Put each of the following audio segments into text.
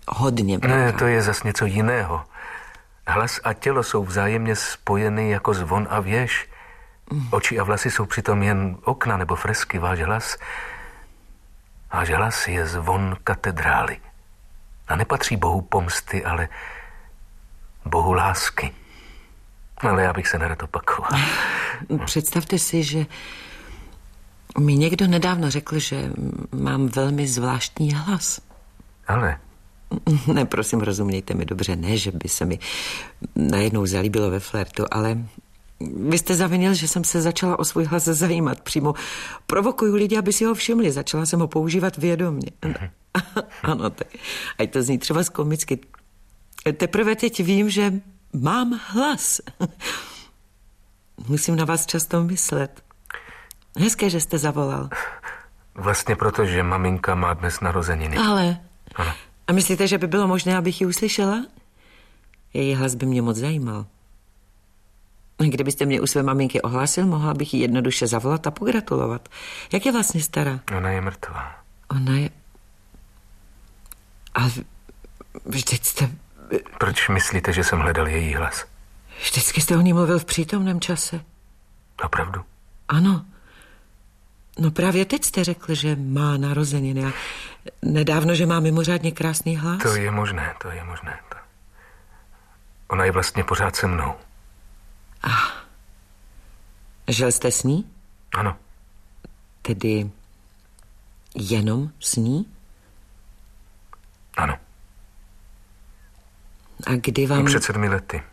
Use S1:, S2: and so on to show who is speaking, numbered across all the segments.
S1: hodně velká.
S2: Ne, to je zas něco jiného. Hlas a tělo jsou vzájemně spojeny jako zvon a věž. Oči a vlasy jsou přitom jen okna nebo fresky. Váš hlas je zvon katedrály. A nepatří Bohu pomsty, ale Bohu lásky. Ale já bych se nerad opakoval.
S1: Představte si, že mi někdo nedávno řekl, že mám velmi zvláštní hlas.
S2: Ale?
S1: Ne, prosím, rozumějte mi dobře, ne, že by se mi najednou zalíbilo ve flirtu, ale vy jste zavinil, že jsem se začala o svůj hlas zajímat. Přímo provokuju lidi, aby si ho všimli. Začala jsem ho používat vědomě. Ano, ať to zní třeba komicky. Teprve teď vím, že mám hlas. Musím na vás často myslet. Hezké, že jste zavolal.
S2: Vlastně proto, že maminka má dnes narozeniny.
S1: Ale...
S2: Ano.
S1: A myslíte, že by bylo možné, abych ji uslyšela? Její hlas by mě moc zajímal. Kdybyste mě u své maminky ohlásil, mohla bych ji jednoduše zavolat a pogratulovat. Jak je vlastně stará?
S2: Ona je mrtvá.
S1: Ona je... Ale vždyť jste...
S2: Proč myslíte, že jsem hledal její hlas?
S1: Vždycky jste o ní mluvil v přítomném čase.
S2: Opravdu?
S1: Ano. No právě teď jste řekl, že má narozeniny a nedávno, že má mimořádně krásný hlas.
S2: To je možné. Ona je vlastně pořád se mnou.
S1: Žil jste s ní?
S2: Ano.
S1: Tedy jenom s ní?
S2: Ano.
S1: A kdy vám...
S2: Před 7 lety.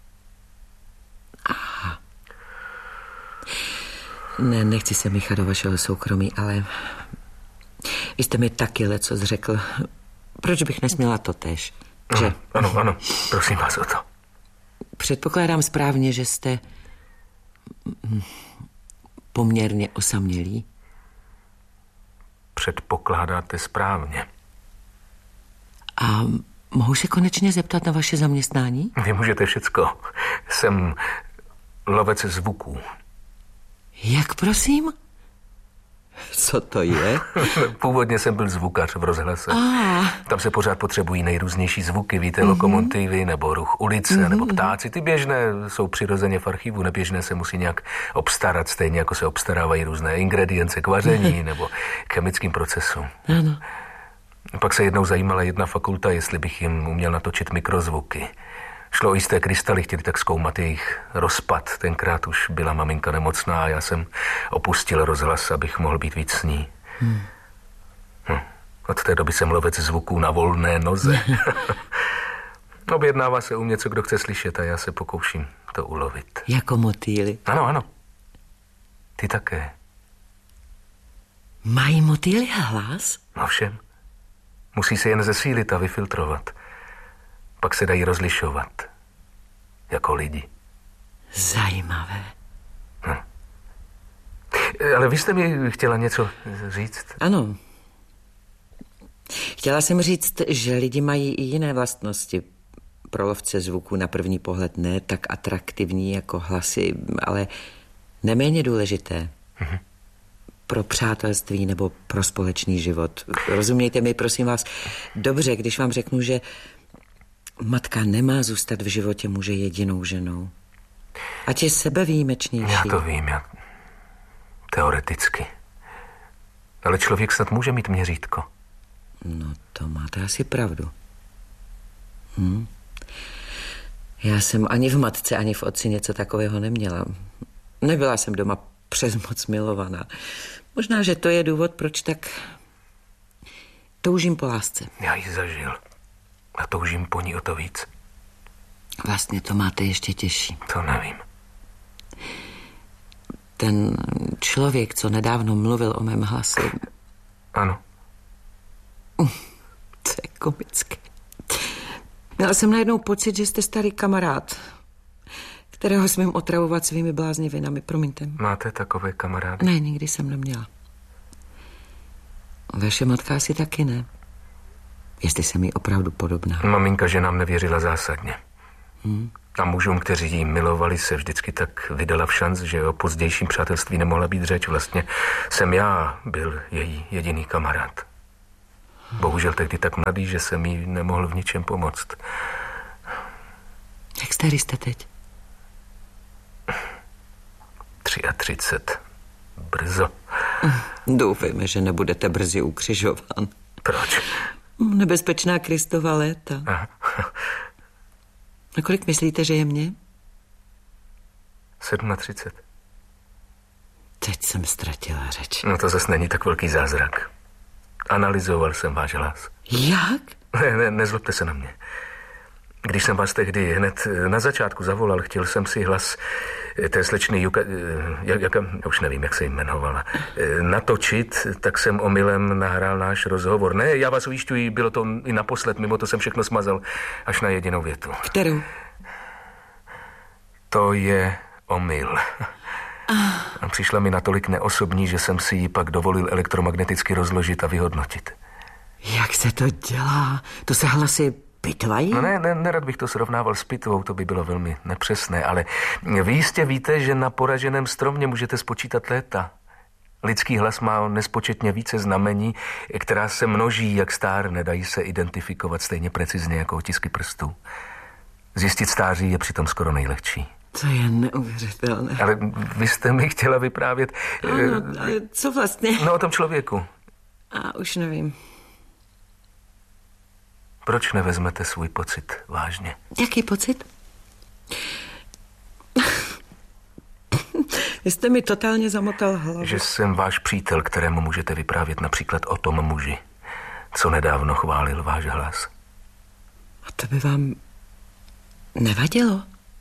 S1: Aha. Ne, nechci se míchat do vašeho soukromí, ale vy jste mi taky lecos řekl. Proč bych nesměla totéž? Že...
S2: Ano, prosím vás o to.
S1: Předpokládám správně, že jste poměrně osamělí.
S2: Předpokládáte správně.
S1: A mohu se konečně zeptat na vaše zaměstnání?
S2: Vy můžete všecko. Jsem lovec zvuků.
S1: Jak prosím? Co to je?
S2: Původně jsem byl zvukař v rozhlase. Tam se pořád potřebují nejrůznější zvuky, víte, lokomotivy, nebo ruch ulice, nebo ptáci. Ty běžné jsou přirozeně v archivu, neběžné se musí nějak obstarat, stejně jako se obstarávají různé ingredience k vaření nebo k chemickým procesům.
S1: Ano.
S2: Pak se jednou zajímala jedna fakulta, jestli bych jim uměl natočit mikrozvuky. Šlo o jisté krystaly, chtěli tak zkoumat jejich rozpad. Tenkrát už byla maminka nemocná a já jsem opustil rozhlas, abych mohl být víc s ní. Od té doby jsem lovec zvuků na volné noze. Objednává se u mě, co kdo chce slyšet a já se pokouším to ulovit.
S1: Jako motýly?
S2: Ano. Ty také.
S1: Mají motýly hlas?
S2: Ovšem. Musí se jen zesílit a vyfiltrovat. Pak se dají rozlišovat. Jako lidi.
S1: Zajímavé.
S2: Ale vy jste mi chtěla něco říct?
S1: Ano. Chtěla jsem říct, že lidi mají i jiné vlastnosti. Pro lovce zvuku na první pohled ne tak atraktivní jako hlasy, ale neméně důležité. Pro přátelství nebo pro společný život. Rozumějte mi, prosím vás, dobře, když vám řeknu, že matka nemá zůstat v životě muže jedinou ženou. Ať je sebevýjimečnější.
S2: Já to vím, teoreticky. Ale člověk snad může mít měřítko.
S1: No, to máte asi pravdu. Já jsem ani v matce, ani v otci něco takového neměla. Nebyla jsem doma přesmoc milovaná. Možná, že to je důvod, proč tak toužím po lásce.
S2: Já ji zažil. A toužím po ní o to víc.
S1: Vlastně to máte ještě těžší.
S2: To nevím.
S1: Ten člověk, co nedávno mluvil o mém hlase...
S2: Ano.
S1: To je komické. Měla jsem najednou pocit, že jste starý kamarád, kterého smím otravovat svými bláznivinami. Promiňte.
S2: Máte takové kamarády?
S1: Ne, nikdy jsem neměla. Vaše matka asi taky ne. Jestli jsem jí opravdu podobná.
S2: Maminka, že nám nevěřila zásadně. A mužům, kteří jí milovali, se vždycky tak vydala v šanc, že o pozdějším přátelství nemohla být řeč. Vlastně jsem já byl její jediný kamarád. Bohužel tehdy tak mladý, že jsem jí nemohl v ničem pomoct.
S1: Jak starý jste teď?
S2: 33. Brzo.
S1: Doufejme, že nebudete brzy ukřižován.
S2: Proč?
S1: Nebezpečná Kristova léta.
S2: Aha.
S1: A kolik myslíte, že je mě?
S2: 37.
S1: Teď jsem ztratila řeč.
S2: No to zase není tak velký zázrak. Analyzoval jsem váš hlas.
S1: Jak?
S2: Nezlobte se na mě. Když jsem vás tehdy hned na začátku zavolal, chtěl jsem si hlas té slečny Juka, už nevím, jak se jmenovala, natočit, tak jsem omylem nahrál náš rozhovor. Ne, já vás ujišťuji, bylo to i naposled, mimo to jsem všechno smazal až na jedinou větu.
S1: Kterou?
S2: To je omyl. A přišla mi natolik neosobní, že jsem si ji pak dovolil elektromagneticky rozložit a vyhodnotit.
S1: Jak se to dělá? To se hlasy pitvají?
S2: No nerad bych to srovnával s pitvou, to by bylo velmi nepřesné, ale vy jistě víte, že na poraženém stromě můžete spočítat léta. Lidský hlas má nespočetně více znamení, která se množí, jak stárne, dají se identifikovat stejně precizně jako otisky prstů. Zjistit stáří je přitom skoro nejlehčí.
S1: To je neuvěřitelné.
S2: Ale vy jste mi chtěla vyprávět...
S1: Ano, ale co vlastně?
S2: No o tom člověku.
S1: A už nevím.
S2: Proč nevezmete svůj pocit vážně?
S1: Jaký pocit? Vy jste mi totálně zamotal hlavu.
S2: Že jsem váš přítel, kterému můžete vyprávět například o tom muži, co nedávno chválil váš hlas.
S1: A to by vám nevadilo?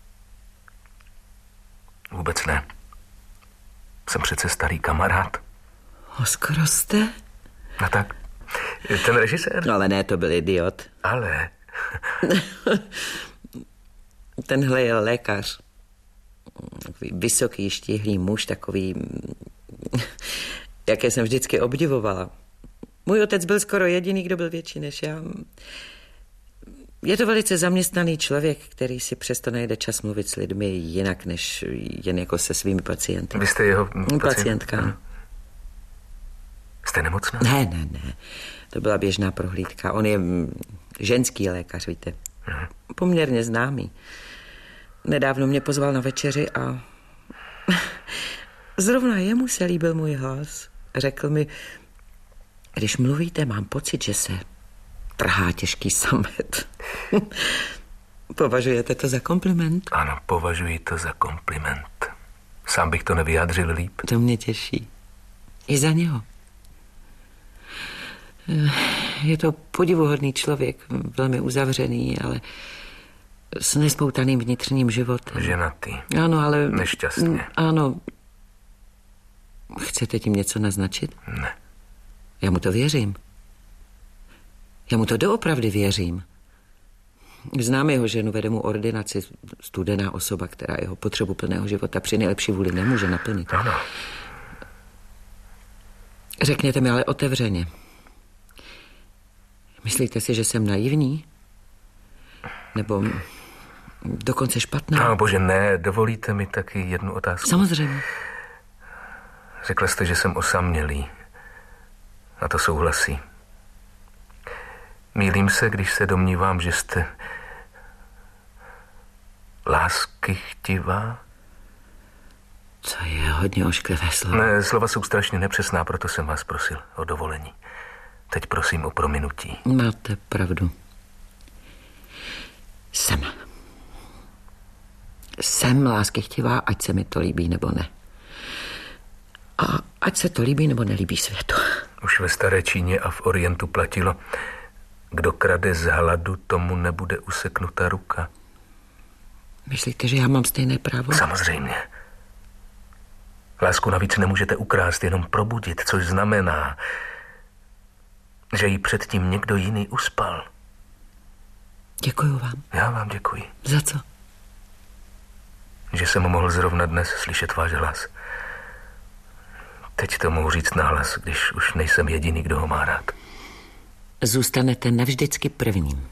S2: Vůbec ne. Jsem přece starý kamarád.
S1: Skoro jste?
S2: No tak, ten režisér?
S1: No ale ne, to byl idiot.
S2: Ale...
S1: Tenhle je lékař. Takový vysoký, štíhlý muž, takový, jaké jsem vždycky obdivovala. Můj otec byl skoro jediný, kdo byl větší než já. Je to velice zaměstnaný člověk, který si přesto najde čas mluvit s lidmi jinak, než jen jako se svými pacienty.
S2: Vy jste jeho
S1: pacientka.
S2: Jste nemocná?
S1: Ne. To byla běžná prohlídka. On je ženský lékař, víte. Poměrně známý. Nedávno mě pozval na večeři a zrovna jemu se líbil můj hlas. Řekl mi, když mluvíte, mám pocit, že se trhá těžký samet. Považujete to za kompliment?
S2: Ano, považuji to za kompliment. Sám bych to nevyjádřil líp.
S1: To mě těší. I za něho. Je to podivuhodný člověk, velmi uzavřený, ale s nespoutaným vnitřním životem.
S2: Ženatý.
S1: Ano, ale...
S2: Nešťastně.
S1: Ano. Chcete tím něco naznačit?
S2: Ne.
S1: Já mu to věřím. Já mu to doopravdy věřím. Znám jeho ženu, vede mu ordinaci, studená osoba, která jeho potřebu plného života při nejlepší vůli nemůže naplnit.
S2: Ano.
S1: Řekněte mi ale otevřeně. Myslíte si, že jsem naivní? Nebo dokonce špatná?
S2: No, bože, ne, dovolíte mi taky jednu otázku?
S1: Samozřejmě.
S2: Řekla jste, že jsem osamělý. A to souhlasí. Mýlím se, když se domnívám, že jste láskychtivá?
S1: To je hodně ošklivé slovo.
S2: Ne, slova jsou strašně nepřesná, proto jsem vás prosil o dovolení. Teď prosím o prominutí.
S1: Máte pravdu. Jsem láskychtivá, ať se mi to líbí nebo ne. A ať se to líbí nebo nelíbí světu.
S2: Už ve staré Číně a v Orientu platilo, kdo krade z hladu, tomu nebude useknuta ruka.
S1: Myslíte, že já mám stejné právo?
S2: Samozřejmě. Lásku navíc nemůžete ukrást, jenom probudit, což znamená, že ji předtím někdo jiný uspal.
S1: Děkuju vám.
S2: Já vám děkuji.
S1: Za co?
S2: Že jsem mohl zrovna dnes slyšet váš hlas. Teď to mohu říct nahlas, když už nejsem jediný, kdo ho má rád.
S1: Zůstanete navždycky prvním.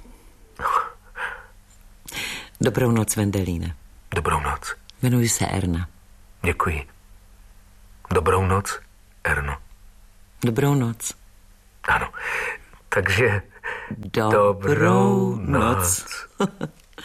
S1: Dobrou noc, Wendelíne.
S2: Dobrou noc.
S1: Jmenuji se Erna.
S2: Děkuji. Dobrou noc, Erno.
S1: Dobrou noc.
S2: Ano, Takže dobrou noc.